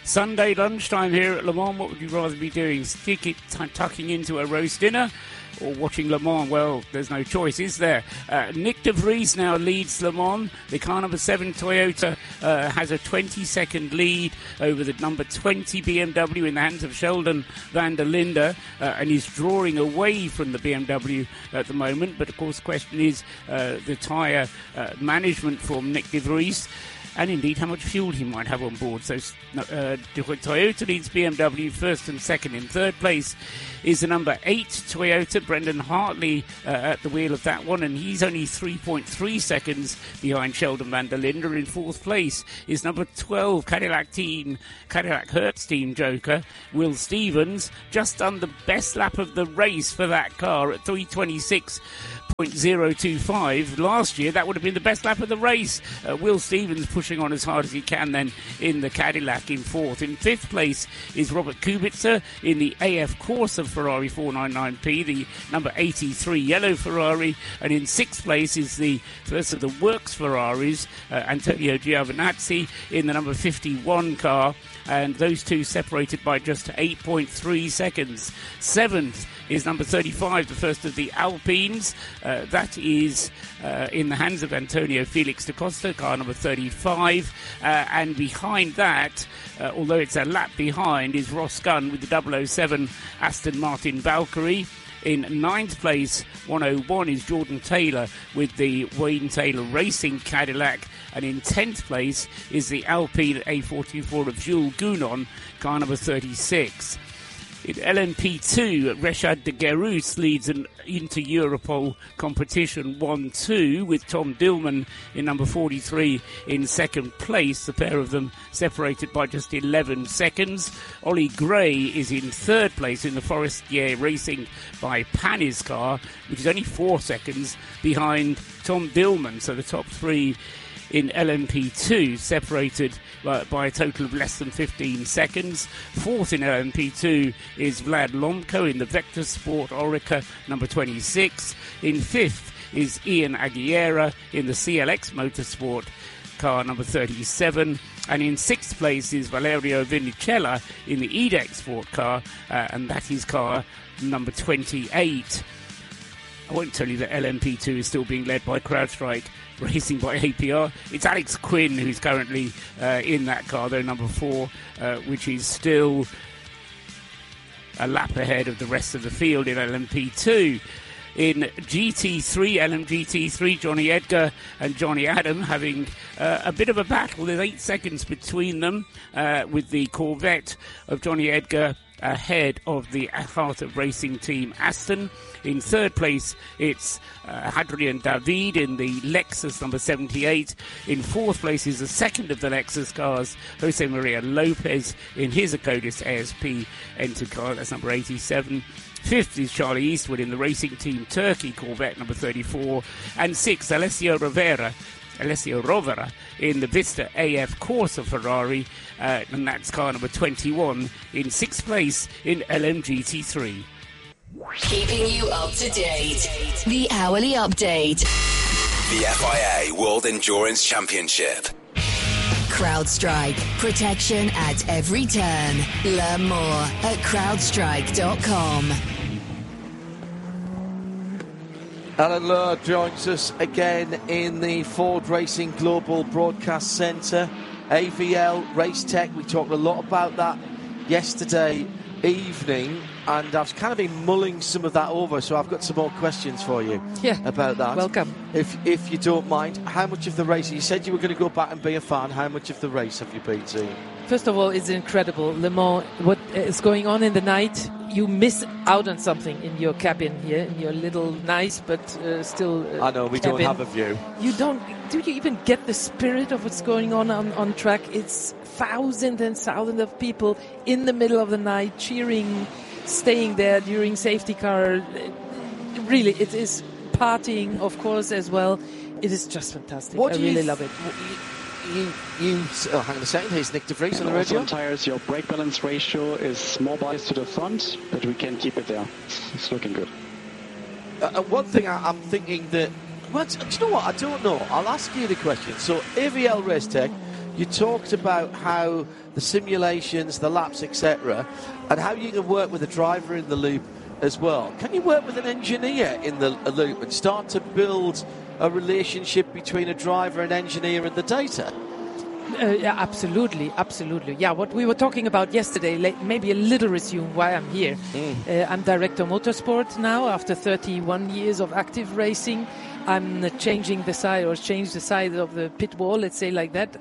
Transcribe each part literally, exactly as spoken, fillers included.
Sunday lunchtime here at Le Mans. What would you rather be doing? Stick it t- tucking into a roast dinner or watching Le Mans? Well, there's no choice, is there? Uh, Nick de Vries now leads Le Mans. The car number seven Toyota uh, has a twenty-second lead over the number twenty B M W in the hands of Sheldon van der Linde, uh, and is drawing away from the B M W at the moment. But, of course, the question is uh, the tyre uh, management from Nick de Vries, and indeed how much fuel he might have on board. So uh, Toyota leads B M W first and second. In third place is the number eight Toyota, Brendan Hartley, uh, at the wheel of that one, and he's only three point three seconds behind Sheldon van der Linde. In fourth place is number twelve Cadillac team, Cadillac Hertz team joker, Will Stevens, just done the best lap of the race for that car at three twenty-six point zero two five. Last year that would have been the best lap of the race. uh, Will Stevens pushing on as hard as he can then in the Cadillac in fourth. In fifth place is Robert Kubica in the A F Corsa Ferrari four ninety-nine P, the number eighty-three yellow Ferrari, and in sixth place is the first of the Works Ferraris, uh, Antonio Giovinazzi in the number fifty-one car, and those two separated by just eight point three seconds. Seventh is number thirty-five, the first of the Alpines. Uh, that is uh, in the hands of Antonio Felix da Costa, car number thirty-five. Uh, and behind that, uh, although it's a lap behind, is Ross Gunn with the double oh seven Aston Martin Valkyrie. In ninth place, one oh one, is Jordan Taylor with the Wayne Taylor Racing Cadillac. And in tenth place is the Alpine A four twenty-four of Jules Gounon, car number thirty-six. In L M P two, Reshad de Guerus leads an inter-Europol competition one two with Tom Dillman in number forty-three in second place. The pair of them separated by just eleven seconds. Ollie Gray is in third place in the Forestier Racing by Panis car, which is only four seconds behind Tom Dillman. So the top three in L M P two separated by, by a total of less than fifteen seconds. Fourth in L M P two is Vlad Lomko in the Vector Sport Orica number twenty-six. In fifth is Ian Aguilera in the C L X Motorsport car number thirty-seven. And in sixth place is Valerio Vinicella in the E D E C Sport car, uh, and that is car number twenty-eight. I won't tell you that L M P two is still being led by CrowdStrike Racing by A P R. It's Alex Quinn who's currently uh, in that car, though, number four, uh, which is still a lap ahead of the rest of the field in L M P two. In G T three, L M G T three, Johnny Edgar and Johnny Adam having uh, a bit of a battle. There's eight seconds between them, uh, with the Corvette of Johnny Edgar ahead of the Heart of Racing team Aston. In third place, it's uh, Hadrian David in the Lexus number seventy-eight. In fourth place is the second of the Lexus cars, Jose Maria Lopez in his Acodis A S P entered car, that's number eighty-seven. Fifth is Charlie Eastwood in the Racing Team Turkey Corvette number thirty-four. And sixth, Alessio Rovera, Alessio Rovera in the Vista A F Corsa Ferrari, uh, and that's car number twenty-one, in sixth place in L M G T three. Keeping you up to date. The Hourly Update. The F I A World Endurance Championship. CrowdStrike. Protection at every turn. Learn more at crowdstrike dot com. Alan Lowe joins us again in the Ford Racing Global Broadcast Centre. A V L Race Tech, we talked a lot about that yesterday evening, and I've kind of been mulling some of that over, so I've got some more questions for you yeah. about that. Welcome. If if you don't mind, how much of the race, you said you were going to go back and be a fan, how much of the race have you been seeing? First of all, it's incredible. Le Mans, what is going on in the night, you miss out on something in your cabin here, in your little nice but uh, still uh, I know, we cabin. don't have a view. You don't, do you even get the spirit of what's going on on, on track? It's thousands and thousands of people in the middle of the night cheering, staying there during safety car. Really, it is partying, of course, as well. It is just fantastic. What I do really you love it. You, you, oh, hang on a second, here's Nick de Vries on the also radio. on tires, your brake balance ratio is more biased to the front, but we can keep it there. It's looking good. Uh, one thing I, I'm thinking that, well, do you know what, I don't know, I'll ask you the question. So A V L Race Tech, you talked about how the simulations, the laps, et cetera, and how you can work with a driver in the loop as well. Can you work with an engineer in the loop and start to build a relationship between a driver and engineer and the data? Uh, yeah, absolutely, absolutely. Yeah, what we were talking about yesterday, like, maybe a little resume why I'm here. Mm. Uh, I'm director motorsport now after thirty-one years of active racing. I'm uh, changing the side or change the side of the pit wall, let's say like that.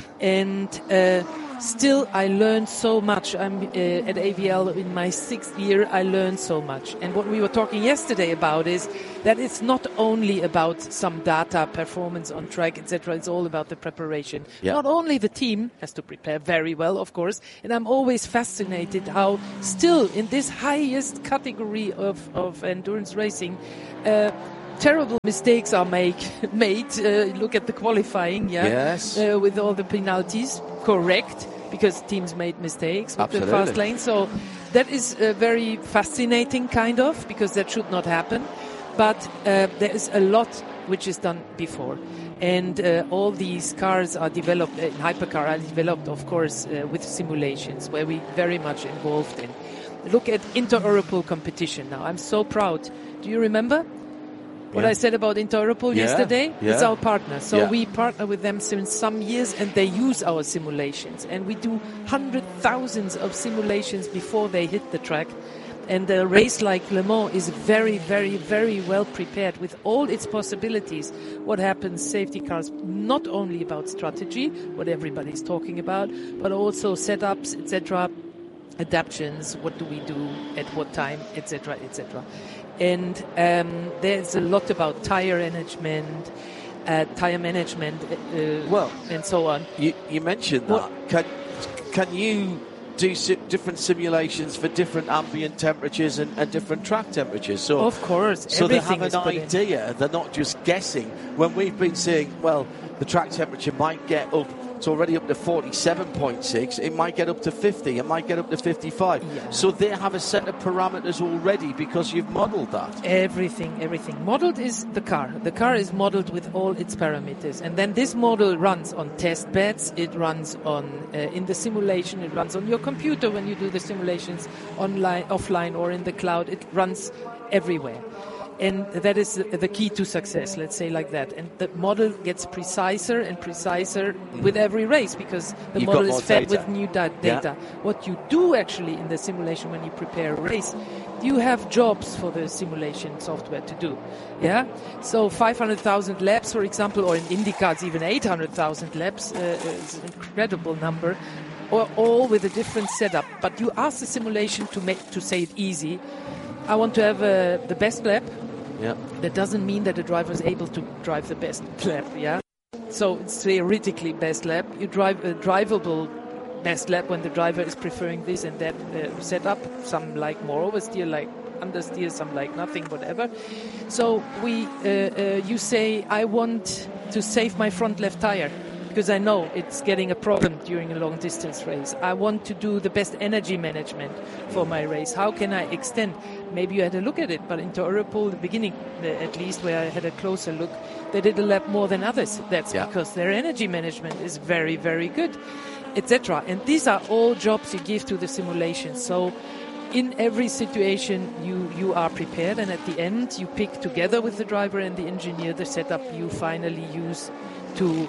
And uh, still, I learned so much. I'm uh, at A V L in my sixth year. I learned so much. And what we were talking yesterday about is that it's not only about some data, performance on track, et cetera. It's all about the preparation. Yeah. Not only the team has to prepare very well, of course. And I'm always fascinated how still in this highest category of, of endurance racing, uh, terrible mistakes are make, made. Uh, look at the qualifying, yeah, yes. uh, with all the penalties. Correct, because teams made mistakes with Absolutely. the fast lane. So that is uh, very fascinating, kind of, because that should not happen. But uh, there is a lot which is done before. And uh, all these cars are developed, uh, hypercar are developed, of course, uh, with simulations, where we very much involved in. Look at Inter-Europol competition now. I'm so proud. Do you remember what yeah. I said about Inter-Europol yeah. yesterday? Yeah. It's our partner. So yeah. we partner with them since some years, and they use our simulations. And we do hundred thousands of simulations before they hit the track. And a race like Le Mans is very, very, very well prepared with all its possibilities. What happens, safety cars, not only about strategy, what everybody's talking about, but also setups, et cetera, adaptions, what do we do, at what time, et cetera, et cetera. And um, there's a lot about tire management, uh, tire management, uh, well, and so on. You, you mentioned that. Can, can you do si- different simulations for different ambient temperatures and, and different track temperatures? So, of course, so they have is an idea. They're not just guessing. When we've been saying, well, the track temperature might get up. It's already up to forty-seven point six. It might get up to fifty. It might get up to fifty-five. Yeah. So they have a set of parameters already because you've modelled that. Everything, everything. Modelled is the car. The car is modelled with all its parameters. And then this model runs on test beds. It runs on uh, in the simulation. It runs on your computer when you do the simulations online, offline, or in the cloud. It runs everywhere. And that is the key to success, let's say like that. And the model gets preciser and preciser mm. with every race because the You've model is fed data. with new da- data. Yeah. What you do actually in the simulation when you prepare a race, you have jobs for the simulation software to do. Yeah. So five hundred thousand laps, for example, or in IndyCar it's even eight hundred thousand laps. Uh, is an incredible number. Or all with a different setup. But you ask the simulation to make to say it easy. I want to have uh, the best lap. Yeah. That doesn't mean that the driver is able to drive the best lap, yeah? So it's theoretically best lap. You drive a drivable best lap when the driver is preferring this and that uh, setup. Some like more oversteer, like understeer, some like nothing, whatever. So we, uh, uh, you say, I want to save my front left tire because I know it's getting a problem during a long distance race. I want to do the best energy management for my race. How can I extend? Maybe you had a look at it, but in Inter-Europol, the beginning, at least where I had a closer look, they did a lap more than others. That's yeah. because their energy management is very, very good, et cetera. And these are all jobs you give to the simulation. So in every situation, you, you are prepared, and at the end, you pick together with the driver and the engineer the setup you finally use to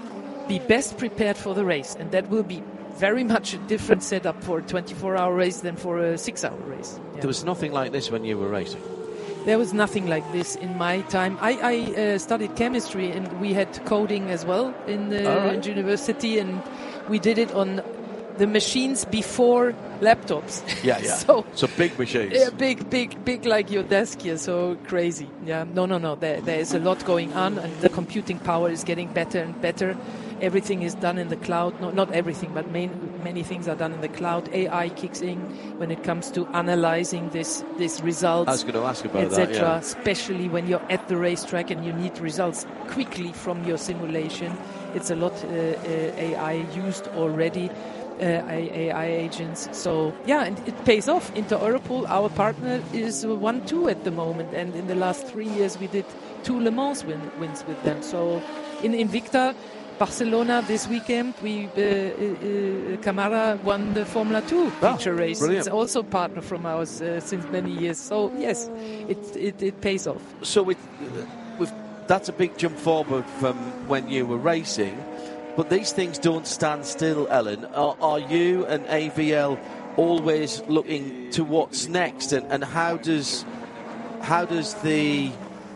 be best prepared for the race. And that will be very much a different setup for a twenty-four hour race than for a six hour race. Yeah. There was nothing like this when you were racing? There was nothing like this in my time. I, I uh, studied chemistry, and we had coding as well in the right. university, and we did it on the machines before laptops. Yeah, yeah. so, so big machines. Yeah, big, big, big like your desk here. So crazy. Yeah, no, no, no. There, there is a lot going on, and the computing power is getting better and better. Everything is done in the cloud. No, not everything, but main, many things are done in the cloud. A I kicks in when it comes to analyzing this, this results. I was going to ask about et that, yeah. Especially when you're at the racetrack and you need results quickly from your simulation. It's a lot uh, uh, A I used already. Uh, A I agents. So yeah, and it pays off. Inter-Europol, our partner, is one two at the moment, and in the last three years we did two Le Mans win, wins with them. So in Invicta, Barcelona this weekend, we uh, uh, Camara won the Formula Two Oh, feature race. brilliant. It's also a partner from ours uh, since many years. So yes, it it, it pays off. So with, with that's a big jump forward from when you were racing, but these things don't stand still, Ellen. Are, are you and A V L always looking to what's next, and, and how does how does the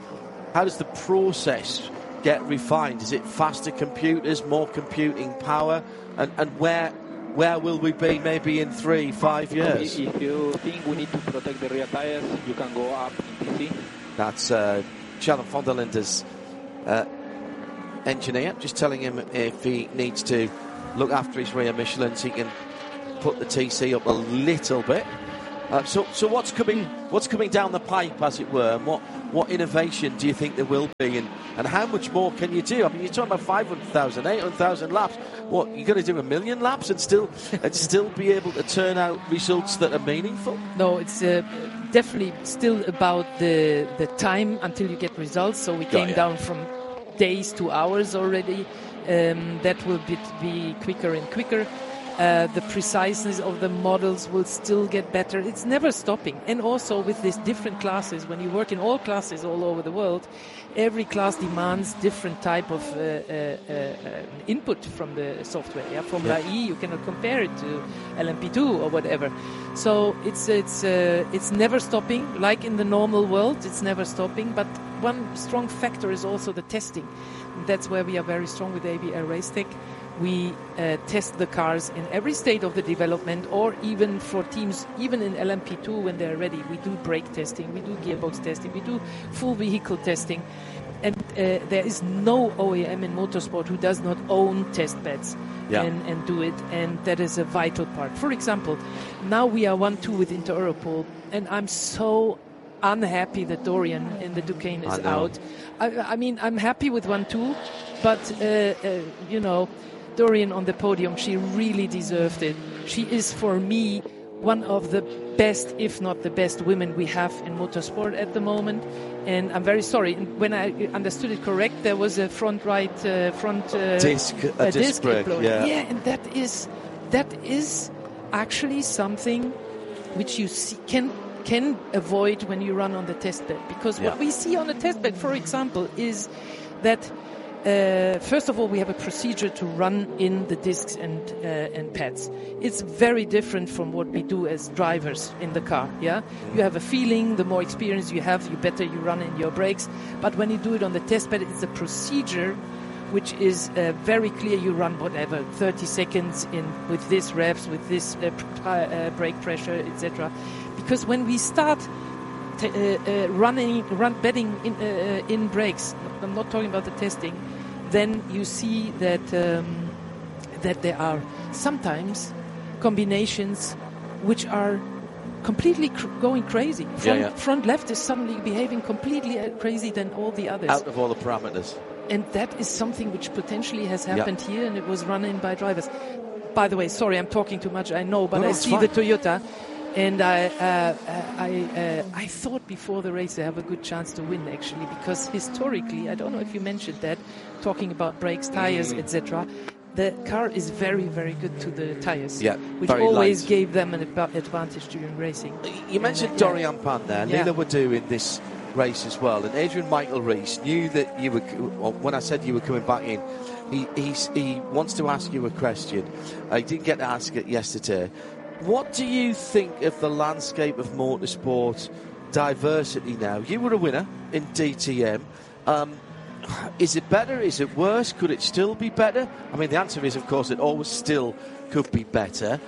how does the process get refined? Is it faster computers, more computing power, and, and where where will we be maybe in three, five years? If you think we need to protect the rear tires, you can go up in T C. That's uh, Callum von der Linde's uh, engineer, just telling him if he needs to look after his rear Michelins, he can put the T C up a little bit. Uh, so, so what's coming? What's coming down the pipe, as it were? And what, what innovation do you think there will be? And, and how much more can you do? I mean, you're talking about five hundred thousand, eight hundred thousand laps. What, you're going to do a million laps and still and still be able to turn out results that are meaningful? No, it's uh, definitely still about the the time until you get results. So we Got came ya. down from days to hours already. Um, that will be, be quicker and quicker. Uh, the preciseness of the models will still get better. It's never stopping. And also with these different classes, when you work in all classes all over the world, every class demands different type of uh, uh, uh, input from the software. Yeah? Formula Yeah. E, you cannot compare it to L M P two or whatever. So it's it's uh, it's never stopping. Like in the normal world, it's never stopping. But one strong factor is also the testing. That's where we are very strong with A B L Racetech. We uh, test the cars in every state of the development, or even for teams, even in L M P two when they're ready. We do brake testing, we do gearbox testing, we do full vehicle testing. And uh, there is no O E M in motorsport who does not own test beds Yeah. and, and do it. And that is a vital part. For example, now we are one two with Inter Europol, and I'm so unhappy that Dorian in the Duquesne is I know. out. I, I mean, I'm happy with one two, but, uh, uh, you know, Dorian on the podium, she really deserved it. She is, for me, one of the best, if not the best, women we have in motorsport at the moment. And I'm very sorry. When I understood it correct, there was a front right, uh, front uh, Disc, a disc brake, explosion. yeah. Yeah, and that is that is actually something which you see, can can avoid when you run on the test bed. Because Yeah. what we see on the test bed, for example, is that Uh, first of all, we have a procedure to run in the discs and uh, and pads. It's very different from what we do as drivers in the car. Yeah, you have a feeling. The more experience you have, you better you run in your brakes. But when you do it on the test bed, it's a procedure which is uh, very clear. You run whatever thirty seconds in with this revs, with this uh, pr- uh, brake pressure, et cetera. Because when we start T- uh, uh, running, run betting in, uh, in brakes. I'm not talking about the testing. Then you see that um, that there are sometimes combinations which are completely cr- going crazy. Front, Yeah, yeah. front left is suddenly behaving completely uh, crazy than all the others. Out of all the parameters. And that is something which potentially has happened here, and it was run in by drivers. By the way, sorry, I'm talking too much, I know, but No, I it's see fine. the Toyota, and I uh, I uh, I thought before the race they have a good chance to win, actually, because historically, I don't know if you mentioned that, talking about brakes, tires, Mm. et cetera, the car is very, very good to the tires, Yeah, which very always light. gave them an adva- advantage during racing. You mentioned Yeah. Dorian Pan there, Yeah. Leela Wadu in this race as well, and Adrian Michael Rees knew that you were, well, when I said you were coming back in, he he's, he wants to ask you a question. I didn't get to ask it yesterday. What do you think of the landscape of motorsport diversity now? You were a winner in D T M. Um, is it better? Is it worse? Could it still be better? I mean, the answer is, of course, it always still could be better.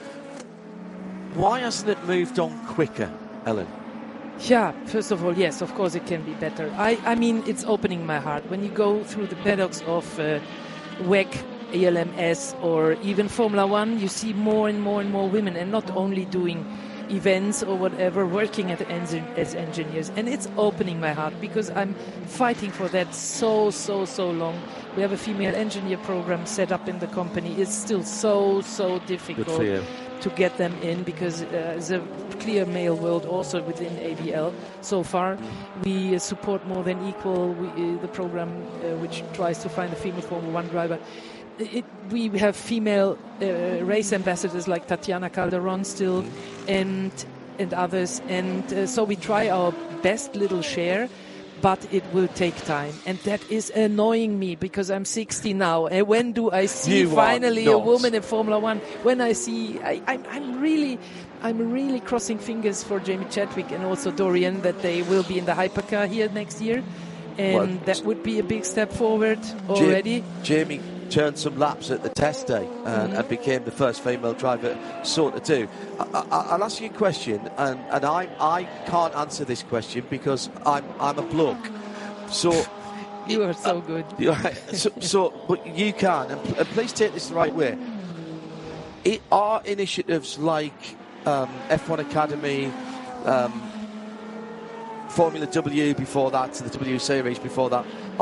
Why hasn't it moved on quicker, Ellen? Yeah, first of all, yes, of course it can be better. I, I mean, it's opening my heart. When you go through the paddocks of uh, W E C, A L M S, or even Formula One, you see more and more and more women, and not only doing events or whatever, working at engine, as engineers. And it's opening my heart, because I'm fighting for that so, so, so long. We have a female engineer program set up in the company. It's still so, so difficult Good for you. to get them in, because uh, there's a clear male world also within A B L. So far, we uh, support More Than Equal, we, uh, the program uh, which tries to find a female Formula One driver. it, we have female uh, race ambassadors like Tatiana Calderon still, and and others, and uh, so we try our best little share. But it will take time, and that is annoying me because I'm sixty now. And when do I see You finally are a not. woman in Formula One? When I see, I, I'm, I'm really, I'm really crossing fingers for Jamie Chadwick and also Dorian that they will be in the hypercar here next year, and Well, that would be a big step forward already. Ja- Jamie turned some laps at the test day and, Mm-hmm. and became the first female driver sort of do. I, I, I'll ask you a question, and, and I, I can't answer this question because I'm I'm a bloke. So You are so good. Yeah, so, so, but you can, and, and please take this the right way. It are initiatives like um, F one Academy, um, Formula W before that, to the W Series before that.